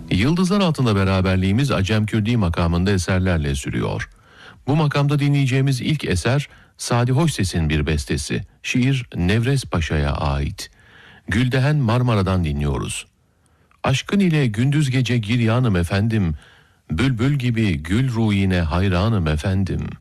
Yıldızlar altında beraberliğimiz Acem Kürdi makamında eserlerle sürüyor. Bu makamda dinleyeceğimiz ilk eser Sadi Hoşses'in bir bestesi. Şiir Nevrez Paşa'ya ait. Güldehen Marmara'dan dinliyoruz. Aşkın ile gündüz gece giryanım efendim, bülbül gibi gül ruhine hayranım efendim.